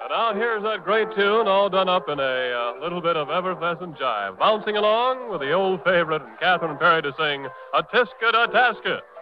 Now here's that great tune all done up in a little bit of effervescent jive. Bouncing along with the old favorite and Catherine Perry to sing A Tisket a Tasket.